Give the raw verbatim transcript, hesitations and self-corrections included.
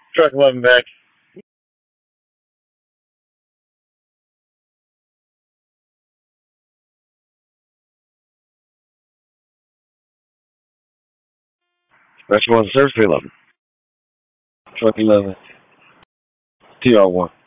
Truck eleven back. Special one, service eleven. Truck eleven. T R one.